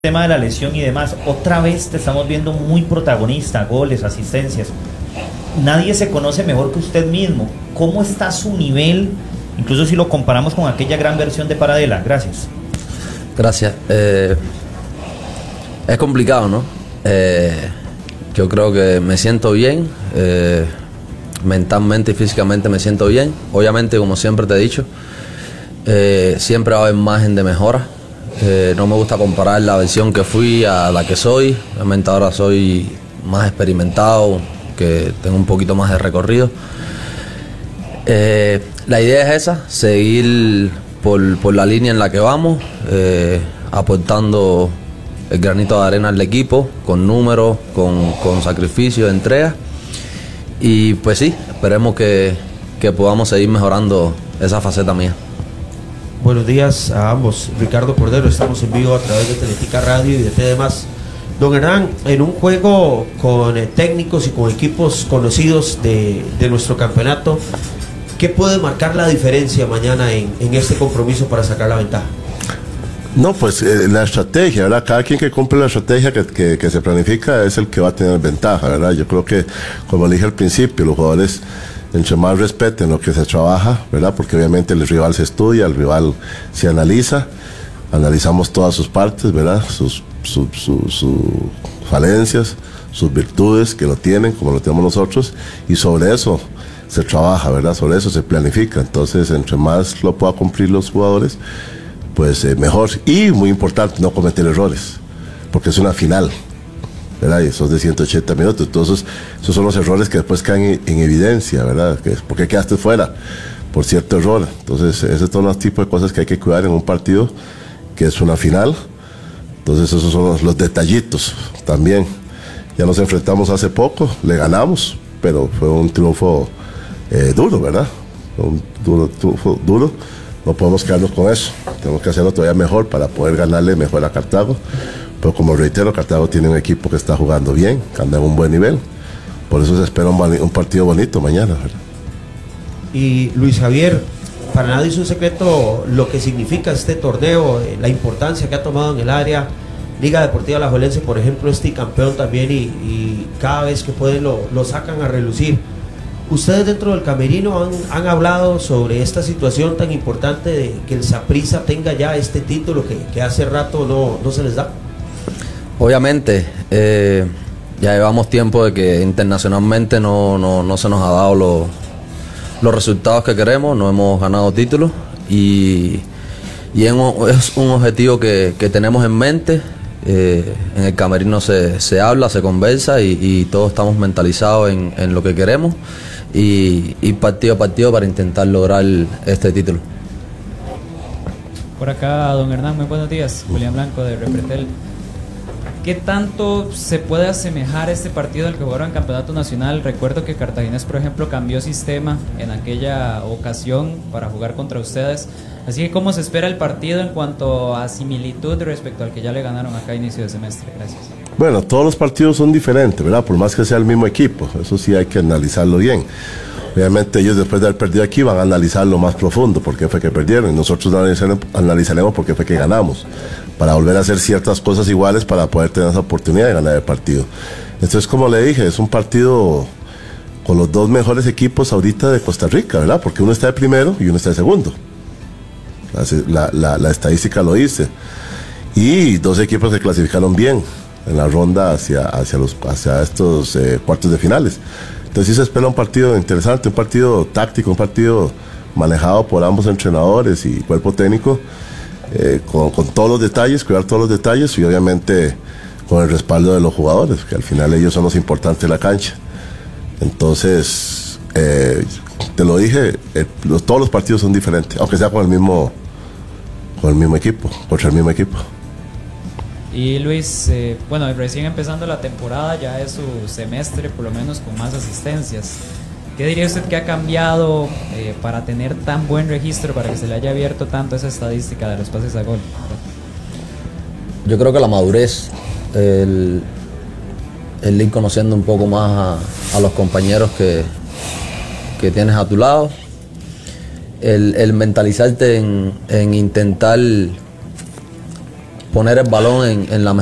tema de la lesión y demás, otra vez te estamos viendo muy protagonista, goles, asistencias. Nadie se conoce mejor que usted mismo. ¿Cómo está su nivel? Incluso si lo comparamos con aquella gran versión de Paradela. Gracias. Gracias. Es complicado, ¿no? Yo creo que me siento bien. Mentalmente y físicamente me siento bien. Obviamente, como siempre te he dicho, siempre va a haber margen de mejora. No me gusta comparar la versión que fui a la que soy. Realmente ahora soy más experimentado, que tengo un poquito más de recorrido. La idea es esa, seguir por la línea en la que vamos, aportando el granito de arena al equipo, con números, con sacrificio, entrega. Y pues sí, esperemos que podamos seguir mejorando esa faceta mía. Buenos días a ambos. Ricardo Cordero, estamos en vivo a través de Teletica Radio y de TD+. Don Hernán, en un juego con técnicos y con equipos conocidos de nuestro campeonato, ¿qué puede marcar la diferencia mañana en este compromiso para sacar la ventaja? No, pues la estrategia, ¿verdad? Cada quien que cumple la estrategia que se planifica es el que va a tener ventaja, ¿verdad? Yo creo que, como dije al principio, los jugadores entre más respeten lo que se trabaja, ¿verdad? Porque obviamente el rival se estudia, el rival se analiza, analizamos todas sus partes, ¿verdad? Sus falencias, sus virtudes, que lo tienen, como lo tenemos nosotros, y sobre eso se trabaja, ¿verdad? Sobre eso se planifica. Entonces, entre más lo puedan cumplir los jugadores, pues mejor. Y muy importante, no cometer errores, porque es una final, ¿verdad? Y esos de 180 minutos. Entonces, esos son los errores que después caen en evidencia, ¿verdad? ¿Por qué quedaste fuera? Por cierto error. Entonces, ese son los tipos de cosas que hay que cuidar en un partido que es una final. Entonces, esos son los detallitos también. Ya nos enfrentamos hace poco, le ganamos, pero fue un triunfo duro, ¿verdad? Un triunfo duro. No podemos quedarnos con eso. Tenemos que hacerlo todavía mejor para poder ganarle mejor a Cartago. Pero como reitero, Cartago tiene un equipo que está jugando bien, que anda en un buen nivel. Por eso se espera un partido bonito mañana, ¿verdad? Y Luis Javier, para nadie es un secreto lo que significa este torneo, la importancia que ha tomado en el área. Liga Deportiva Alajuelense, por ejemplo, campeón también y cada vez que pueden lo sacan a relucir. Ustedes dentro del camerino han hablado sobre esta situación tan importante de que el Saprissa tenga ya este título que hace rato no se les da. Obviamente, ya llevamos tiempo de que internacionalmente no se nos ha dado los resultados que queremos, no hemos ganado títulos y es un objetivo que tenemos en mente. En el camerino se habla, se conversa y todos estamos mentalizados en lo que queremos y partido a partido para intentar lograr este título. Por acá, don Hernán, muy buenos días. Julián Blanco de Repretel. ¿Qué tanto se puede asemejar este partido al que jugaron en Campeonato Nacional? Recuerdo que Cartaginés, por ejemplo, cambió sistema en aquella ocasión para jugar contra ustedes. Así que, ¿cómo se espera el partido en cuanto a similitud respecto al que ya le ganaron acá a inicio de semestre? Gracias. Bueno, todos los partidos son diferentes, ¿verdad? Por más que sea el mismo equipo, eso sí hay que analizarlo bien. Obviamente ellos después de haber perdido aquí van a analizarlo más profundo, por qué fue que perdieron, y nosotros analizaremos por qué fue que ganamos, para volver a hacer ciertas cosas iguales para poder tener esa oportunidad de ganar el partido. Entonces, como le dije, es un partido con los dos mejores equipos ahorita de Costa Rica, ¿verdad? Porque uno está de primero y uno está de segundo. La estadística lo dice. Y dos equipos que clasificaron bien en la ronda hacia estos cuartos de finales. Entonces sí se espera un partido interesante, un partido táctico, un partido manejado por ambos entrenadores y cuerpo técnico, con todos los detalles, cuidar todos los detalles y obviamente con el respaldo de los jugadores, que al final ellos son los importantes de la cancha. Entonces, te lo dije, todos los partidos son diferentes, aunque sea con el mismo equipo, contra el mismo equipo. Y Luis, bueno, recién empezando la temporada, ya es su semestre, por lo menos con más asistencias. ¿Qué diría usted que ha cambiado para tener tan buen registro, para que se le haya abierto tanto esa estadística de los pases a gol? Yo creo que la madurez, el ir conociendo un poco más a los compañeros que tienes a tu lado, el mentalizarte en intentar poner el balón en la mejor